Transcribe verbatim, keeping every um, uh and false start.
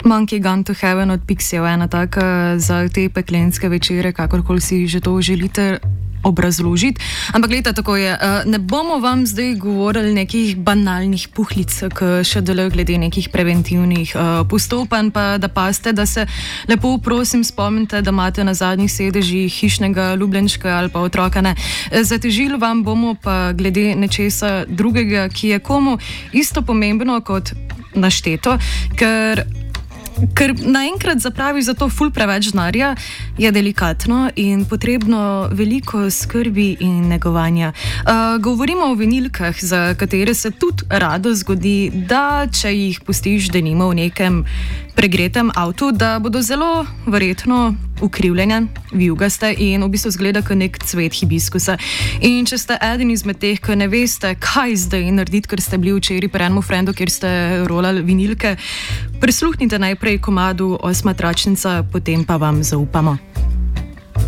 Monkey Gone to Heaven od Pixijev, ena taka za te peklenske večere, kakorkoli si že to želite obrazložiti. Ampak gledajte, tako je. Ne bomo vam zdaj govorili nekih banalnih puhlic, k še dele glede nekih preventivnih postopanj, pa da paste, da se lepo prosim spomnite, da imate na zadnjih sedežih hišnega ljubljenčka ali pa otroka. Ne. Zatežili vam bomo pa glede nečesa drugega, ki je komu isto pomembno kot našteto, ker Ker naenkrat zapravi za to ful preveč denarja, je delikatno in potrebno veliko skrbi in negovanja. Uh, govorimo o vinilkah, za katere se tudi rado zgodi, da če jih pustiš denimo v nekem pregretem avtu, da bodo zelo verjetno ukrivljene, vijugaste in v bistvu zgleda kot nek cvet hibiskusa. In če ste eden izmed teh, ki ne veste, kaj zdaj narediti, ker ste bili včeraj pri enemu frendu, kjer ste rolali vinilke, prisluhnite najprej komadu Osma tračnica, potem pa vam zaupamo.